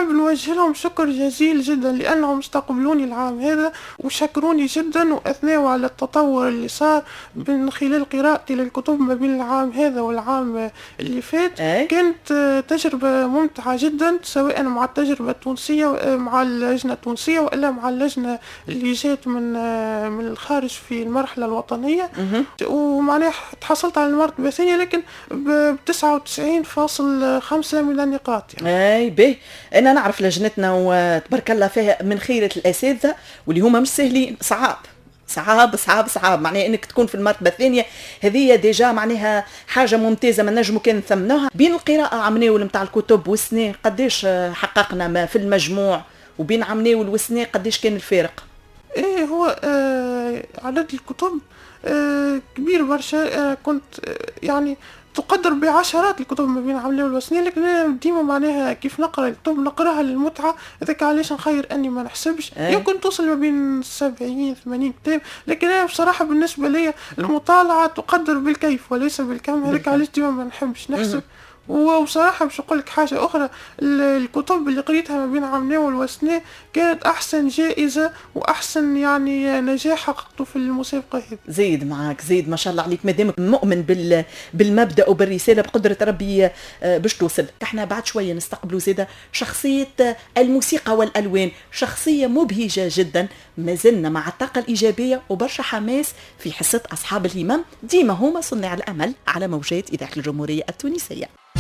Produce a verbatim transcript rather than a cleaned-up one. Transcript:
نحب نوجه لهم شكر جزيل جدا لأنهم استقبلوني العام هذا وشكروني جدا وأثنوا على التطور اللي صار من خلال قراءتي للكتب ما بين العام هذا والعام اللي فات. أي. كانت تجربة ممتعة جدا سواء مع التجربة التونسية مع اللجنة التونسية وإلا مع اللجنة اللي جات من من الخارج في المرحلة الوطنية. ومعناها تحصلت على المرتبة الثانية لكن ب تسعة وتسعين فاصل خمسة من النقاط يعني. اي به انا نعرف لجنتنا وتبارك الله فيها من خيرة الاساتذه واللي هما مش سهلين، صعاب صعاب صعاب صعاب. معناها انك تكون في المرتبه الثانيه هذه ديجا معناها حاجه ممتازه، ما نجموا كان نثمنوها. بين القراءه عمناول نتاع الكتب والسنه قداش حققنا ما في المجموع، وبين عمناول والسنه قداش كان الفارق؟ ايه هو آه عدد الكتب آه كبير برشا. آه كنت آه يعني تقدر بعشرات الكتب ما بين عملية والسنين، لكن انا ديما معناها كيف نقرا الكتب نقراها للمتعه. هذاك علاش نخير اني ما نحسبش أه؟ يمكن توصل ما بين سبعين ثمانين كتاب، لكن انا بصراحه بالنسبه لي المطالعه تقدر بالكيف وليس بالكم. هذاك علاش ديما ما نحبش نحسب. وبصراحة باش نقول لك حاجة أخرى، الكتب اللي قريتها ما بين عمناول وسنة كانت أحسن جائزة وأحسن يعني نجاح حققته في المسابقة هذه. زيد معاك زيد ما شاء الله عليك، مادامك مؤمن بال بالمبدأ وبالرسالة بقدرة ربي باش توصل. احنا بعد شوية نستقبلوا زيادة شخصية الموسيقى والألوان، شخصية مبهجة جدا. ما زلنا مع الطاقة الإيجابية وبرشا حماس في حصة أصحاب الهمم، ديما هما صناع الأمل على موجات إذاعة الجمهورية التونسية.